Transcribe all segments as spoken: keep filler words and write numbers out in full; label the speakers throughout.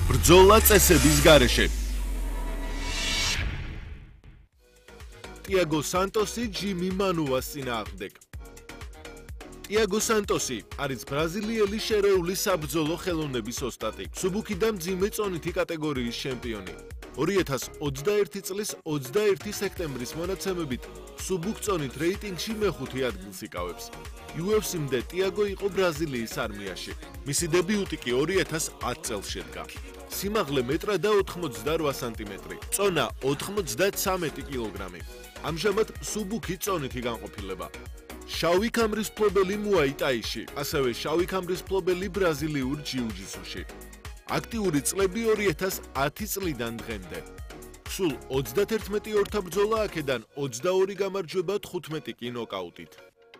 Speaker 1: ბრძოლა წესების გარეშე. ტიაგო სანტოსი ჯიმი მანუას წინააღმდეგ. ტიაგო სანტოსი არის ბრაზილიელი შერეული საბრძოლო ხელოვნების ოსტატი, მსუბუქი და მძიმე წონითი კატეგორიის ჩემპიონი. ორი ათას ოცდაერთი წლის ოცდაერთი სექტემბრის მონაცემებით მსუბუქ წონით რეიტინგში მეხუთე ადგილს იკავებს. იუ ეფ სი-მდე ტიაგო იყო ბრაზილიის არმიაში. მისი დებიუტი კი ორი ათას ათ წელს შედგა. სიმაღლე მეტრ და ოთხმოცდაოთხ სანტიმეტრი, წონა ოთხმოცდათრამეტი კილოგრამი. ამჟამად მსუბუქი წონითი განყოფილება. შავი ქამრის მფლობელი მუაი ტაიში, ასევე შავი ქამრის მფლობელი ბრაზილიურ ჯიუ-ჯიტსუში. აქტიური წლები ორი ათას ათი წლიდან დღემდე. სულ ოცდათერთმეტი ორთაბრძოლა აქედან ოცდაორი გამარჯვება, თხუთმეტი კი ნოკაუტით.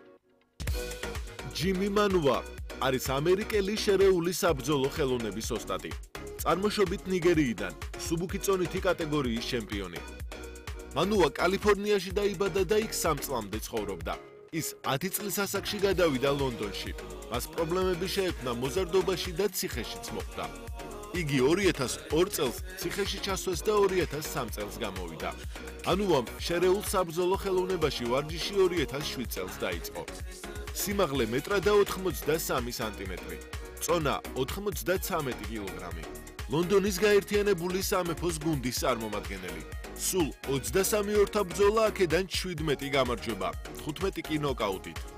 Speaker 1: ჯიმი მანუა არის ამერიკელი შერეული საბრძოლო ხელოვნების ოსტატი. წარმოშობით ნიგერიიდან, მსუბუქი წონითი კატეგორიის ჩემპიონი. მანუა კალიფორნიაში დაიბადა და იქ სამ წლამდე ცხოვრობდა. ის ათი წლის ასაკში გადავიდა ლონდონში. მას პრობლემები შეექმნა მოზარდობაში და ციხეშიც მოხვდა. იგი ორი ათას ორ წელს ციხეში ჩასვეს და ორი ათას სამ წელს გამოვიდა. მანუამ შერეულ საბრძოლო ხელოვნებაში ვარჯიში ორი ათას შვიდ წელს დაიწყო. სიმაღლე მეტრ და ოთხმოცდასამი სანტიმეტრი, წონა ოთხმოცდათრამეტი კილოგრამი. ლონდონის გაერთიანებული სამეფოს გუნდის წარმომადგენელი. სულ ოცდასამი ორთაბრძოლა აქედან შვიდმეტი გამარჯვება, თხუთმეტი კი ნოკაუტით.